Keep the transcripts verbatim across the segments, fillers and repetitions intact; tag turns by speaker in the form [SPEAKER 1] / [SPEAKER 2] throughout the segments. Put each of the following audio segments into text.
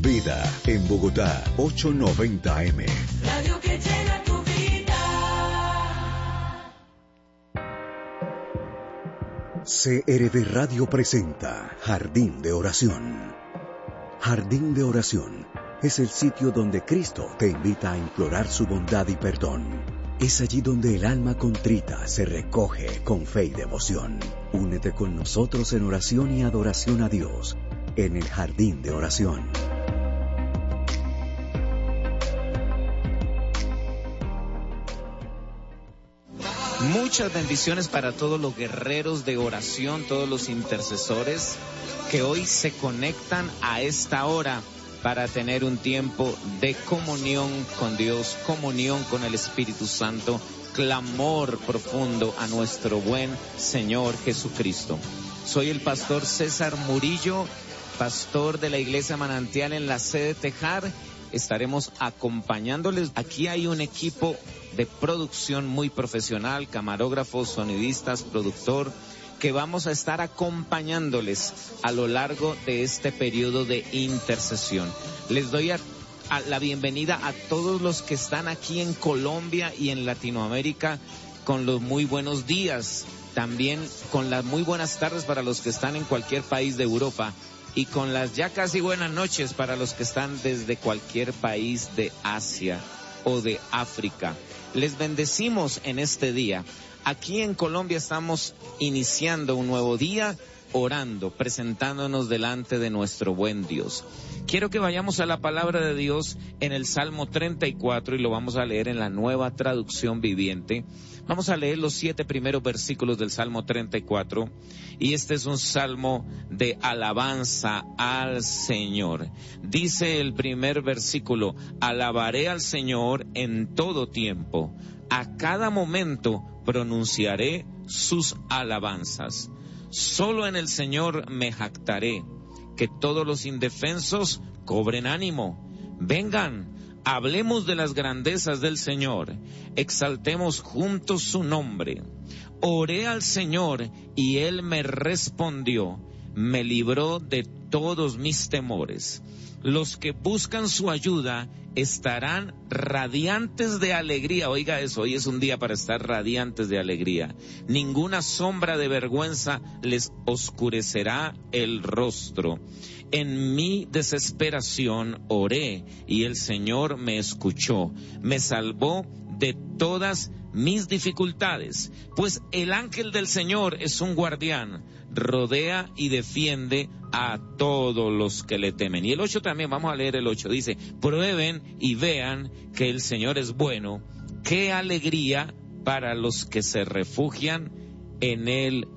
[SPEAKER 1] Vida, en Bogotá, ochocientos noventa eme.
[SPEAKER 2] Radio que llena tu vida.
[SPEAKER 1] C R V Radio presenta Jardín de Oración. Jardín de Oración es el sitio donde Cristo te invita a implorar su bondad y perdón. Es allí donde el alma contrita se recoge con fe y devoción. Únete con nosotros en oración y adoración a Dios en el Jardín de Oración.
[SPEAKER 3] Muchas bendiciones para todos los guerreros de oración, todos los intercesores que hoy se conectan a esta hora para tener un tiempo de comunión con Dios, comunión con el Espíritu Santo, clamor profundo a nuestro buen Señor Jesucristo. Soy el pastor César Murillo, pastor de la Iglesia Manantial en la sede Tejar. Estaremos acompañándoles. Aquí hay un equipo de producción muy profesional, camarógrafos, sonidistas, productor, que vamos a estar acompañándoles a lo largo de este periodo de intercesión. Les doy a, a la bienvenida a todos los que están aquí en Colombia y en Latinoamérica con los muy buenos días, también con las muy buenas tardes para los que están en cualquier país de Europa y con las ya casi buenas noches para los que están desde cualquier país de Asia o de África. Les bendecimos en este día. Aquí en Colombia estamos iniciando un nuevo día, orando, presentándonos delante de nuestro buen Dios. Quiero que vayamos a la palabra de Dios en el Salmo treinta y cuatro y lo vamos a leer en la Nueva Traducción Viviente. Vamos a leer los siete primeros versículos del Salmo treinta y cuatro y este es un salmo de alabanza al Señor. Dice el primer versículo: alabaré al Señor en todo tiempo, a cada momento pronunciaré sus alabanzas. Solo en el Señor me jactaré, que todos los indefensos cobren ánimo. Vengan, hablemos de las grandezas del Señor, exaltemos juntos su nombre. Oré al Señor y Él me respondió, me libró de todos mis temores. Los que buscan su ayuda estarán radiantes de alegría. Oiga eso, hoy es un día para estar radiantes de alegría. Ninguna sombra de vergüenza les oscurecerá el rostro. En mi desesperación oré y el Señor me escuchó. Me salvó de todas mis dificultades, pues el ángel del Señor es un guardián, rodea y defiende a todos los que le temen. Y el ocho también, vamos a leer el ocho, dice: prueben y vean que el Señor es bueno, qué alegría para los que se refugian en él.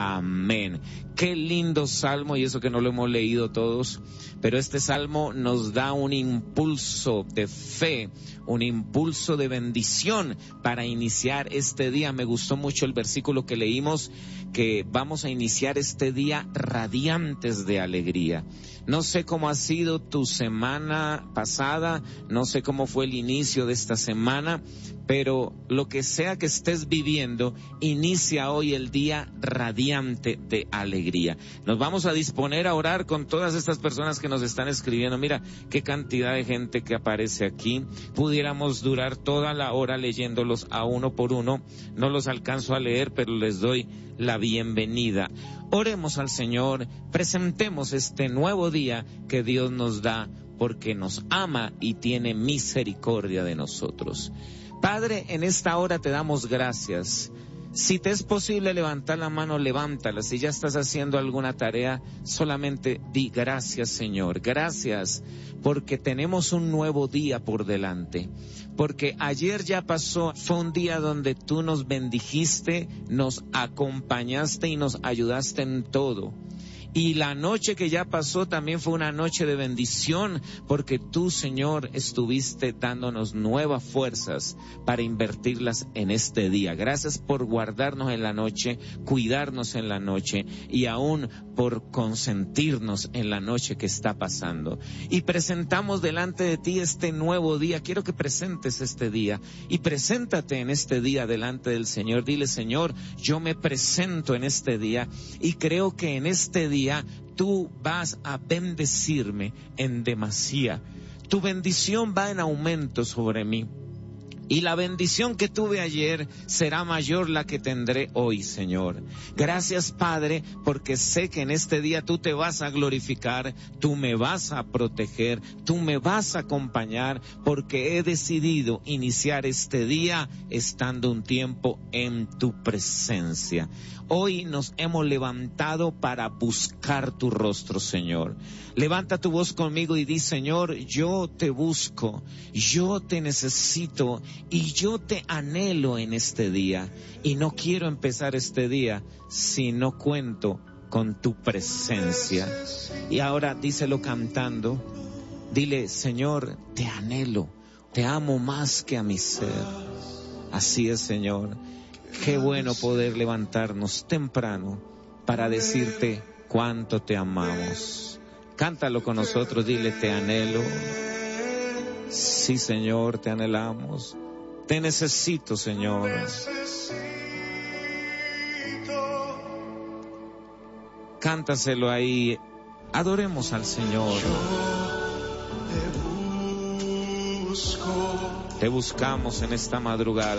[SPEAKER 3] Amén. Qué lindo salmo, y eso que no lo hemos leído todos, pero este salmo nos da un impulso de fe, un impulso de bendición para iniciar este día. Me gustó mucho el versículo que leímos, que vamos a iniciar este día radiantes de alegría. No sé cómo ha sido tu semana pasada, no sé cómo fue el inicio de esta semana, pero lo que sea que estés viviendo, inicia hoy el día radiante de alegría. Nos vamos a disponer a orar con todas estas personas que nos están escribiendo. Mira qué cantidad de gente que aparece aquí. Pudiéramos durar toda la hora leyéndolos a uno por uno. No los alcanzo a leer, pero les doy la bienvenida. Oremos al Señor, presentemos este nuevo día que Dios nos da, porque nos ama y tiene misericordia de nosotros. Padre, en esta hora te damos gracias. Si te es posible levantar la mano, levántala. Si ya estás haciendo alguna tarea, solamente di gracias, Señor. Gracias, porque tenemos un nuevo día por delante. Porque ayer ya pasó, fue un día donde tú nos bendijiste, nos acompañaste y nos ayudaste en todo. Y la noche que ya pasó también fue una noche de bendición, porque tú, Señor, estuviste dándonos nuevas fuerzas para invertirlas en este día. Gracias por guardarnos en la noche, cuidarnos en la noche y aún por consentirnos en la noche que está pasando. Y presentamos delante de ti este nuevo día. Quiero que presentes este día y preséntate en este día delante del Señor. Dile: Señor, yo me presento en este día y creo que en este día día tú vas a bendecirme en demasía. Tu bendición va en aumento sobre mí. Y la bendición que tuve ayer será mayor la que tendré hoy, Señor. Gracias, Padre, porque sé que en este día tú te vas a glorificar, tú me vas a proteger, tú me vas a acompañar, porque he decidido iniciar este día estando un tiempo en tu presencia. Hoy nos hemos levantado para buscar tu rostro, Señor. Levanta tu voz conmigo y di, Señor, yo te busco, yo te necesito y yo te anhelo en este día. Y no quiero empezar este día si no cuento con tu presencia. Y ahora díselo cantando. Dile, Señor, te anhelo, te amo más que a mi ser. Así es, Señor. Qué bueno poder levantarnos temprano para decirte cuánto te amamos. Cántalo con nosotros, dile, te anhelo. Sí, Señor, te anhelamos. Te necesito, Señor. Cántaselo ahí. Adoremos al Señor. Te buscamos en esta madrugada.